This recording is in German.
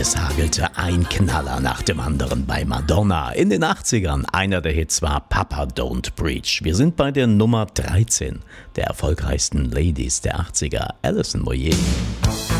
Es hagelte ein Knaller nach dem anderen bei Madonna. In den 80ern, einer der Hits war Papa Don't Preach. Wir sind bei der Nummer 13 der erfolgreichsten Ladies der 80er, Alison Moyet.